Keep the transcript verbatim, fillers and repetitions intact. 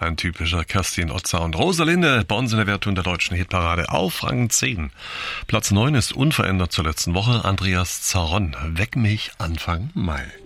Ein typischer Kerstin Ott-Sound. Rosalinde, bei uns in der Wertung der deutschen Hitparade auf Rang zehn. Platz neun ist unverändert zur letzten Woche. Andreas Zaron, Weck mich Anfang Mai.